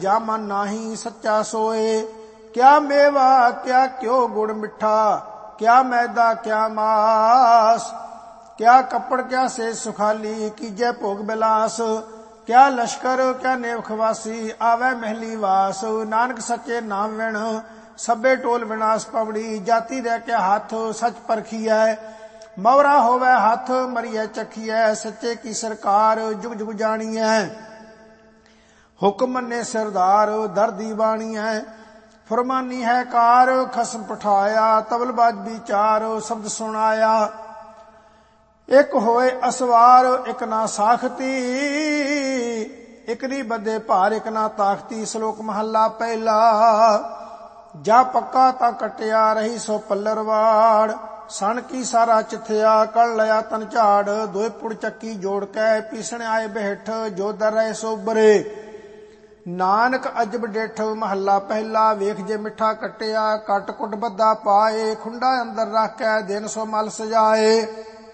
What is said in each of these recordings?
ਜਾ ਮਨ ਨਾਹੀ ਸੱਚਾ ਸੋਏ। ਕਿਆ ਮੇਵਾ ਕਿਆ ਘਿਓ ਗੁੜ ਮਿੱਠਾ, ਕਿਆ ਮੈਦਾ ਕਿਆ ਮਾਸ, ਕਿਆ ਕੱਪੜ ਕਿਆ ਸੇਜ ਸੁਖਾਲੀ, ਕੀਜੈ ਭੋਗ ਬਿਲਾਸ। ਕਿਆ ਲਸ਼ਕਰ ਕਿਆ ਨੇਵ ਖਵਾਸੀ, ਆਵੈ ਮਹਿਲੀ ਵਾਸ। ਨਾਨਕ ਸੱਚੇ ਨਾਮ ਵਿਣ ਸਭੇ ਟੋਲ ਵਿਨਾਸ਼ ਪਵੜੀ। ਜਾਤੀ ਰਹਿ ਕੇ ਹੱਥ ਸੱਚ ਪਰਖੀਐ, ਮਵਰਾ ਹੋਵੇ ਹੱਥ ਮਰੀਐ ਚਖੀਐ। ਸੱਚੇ ਕੀ ਸਰਕਾਰ ਜੁਗ ਜੁਗ ਜਾਣੀਐ, ਹੁਕਮ ਮੰਨੇ ਸਰਦਾਰ ਦਰਦੀ ਬਾਣੀਐ। ਫੁਰਮਾਨੀ ਹੈ ਕਾਰ ਖਸਮ ਪਠਾਇਆ, ਤਬਲ ਬਾਜ ਵਿਚਾਰ ਸ਼ਬਦ ਸੁਣਾਇਆ। ਇੱਕ ਹੋਏ ਅਸਵਾਰ ਇੱਕ ਨਾ ਸਾਖਤੀ, ਇੱਕ ਦੀ ਬੱਧੇ ਭਾਰ ਇੱਕ ਨਾ ਤਾਖਤੀ। ਸ਼ਲੋਕ ਮਹੱਲਾ ਪਹਿਲਾ। ਜਾ ਪੱਕਾ ਤਾਂ ਕਟਿਆ ਰਹੀ ਸੋ ਪੱਲਰਵਾੜ, ਸਣ ਕੀ ਸਾਰਾ ਚਿਥਿਆ ਕਲ ਲਿਆ ਤਨ ਝਾੜ। ਦੋਏ ਪੁੜ ਚੱਕੀ ਜੋੜ ਕੇ ਪੀਸਣ ਆਏ ਬਹਿਠ, ਜੋ ਦਰ ਰਹੇ ਸੋ ਬਰੇ। ਨਾਨਕ ਅਜਬ ਡਿਠ ਮਹੱਲਾ ਪਹਿਲਾ। ਵੇਖ ਜੇ ਮਿੱਠਾ ਕੱਟਿਆ ਕੱਟ ਕੁੱਟ ਬੱਧਾ ਪਾਏ, ਖੁੰਡਾ ਅੰਦਰ ਰੱਖ ਕੇ ਦਿਨ ਸੋ ਮਲ ਸਜਾਏ।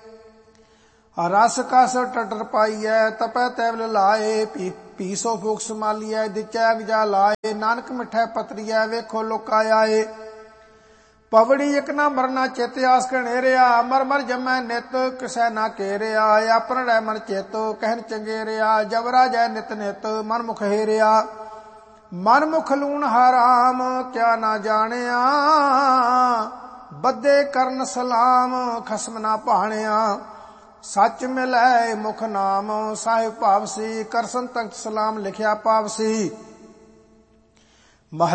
ਰਸ ਕਸ ਟਟਰ ਪਾਈਐ ਤਪੈ ਤੈਵਲ ਲਾਏ, ਪੀ ਸੋ ਫੂਕ ਸਮਾਲੀਐ ਦਿਚੈ ਗਜਾ ਲਾਏ। ਨਾਨਕ ਮਿੱਠੈ ਪਤਰੀਐ ਵੇਖੋ ਲੋਕਾ ਆਏ, ਪਵੜੀ ਇੱਕ ਨਾ ਮਰਨਾ ਚਿਤ ਆਸ ਘਨੇਰਿਆ। ਮਰ ਮਰ ਜਮੈ ਨਿਤ ਕਿਸੈ ਨਾ ਘੇਰਿਆ, ਆਪਨ ਰਹਿ ਮਨ ਚਿਤ ਕਹਿਨ ਚੰਗੇਰਿਆ। ਜਬਰਾ ਜੈ ਨਿਤ ਨਿਤ ਮਨ ਮੁਖ ਹੇਰਿਆ, ਮਨ ਮੁਖ ਲੂਣ ਹਰਾਮ ਕਿਆ ਨਾ ਜਾਣਿਆ। ਬੱਧੇ ਕਰਨ ਸਲਾਮ ਖਸਮ ਨਾ ਭਾਣਿਆ, ਸੱਚ ਮਿਲੈ ਮੁਖ ਨਾਮ ਸਾਹਿਬ ਭਾਵਸੀ। ਕਰਸਨ ਤਖਤ ਸਲਾਮ ਲਿਖਿਆ ਪਾਵਸੀ।